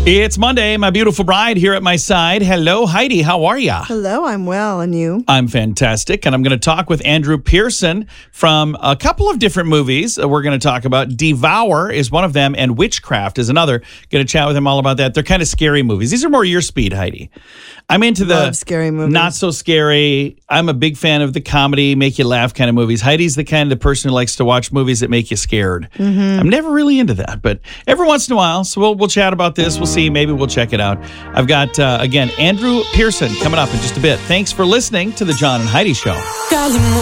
It's Monday. My beautiful bride here at my side. Hello, Heidi. How are ya? Hello, I'm well. And you? I'm fantastic. And I'm going to talk with Andrew Pearson from a couple of different movies we're going to talk about. Devour is one of them, and Witchcraft is another. Going to chat with him all about that. They're kind of scary movies. These are more your speed, Heidi. I'm into the scary movies. Not so scary. I'm a big fan of the comedy, make you laugh kind of movies. Heidi's the kind of person who likes to watch movies that make you scared. I'm never really into that, but every once in a while, so we'll chat about this. We'll see. Maybe we'll check it out. I've got, again, Andrew Pearson coming up in just a bit. Thanks for listening to The John and Heidi Show.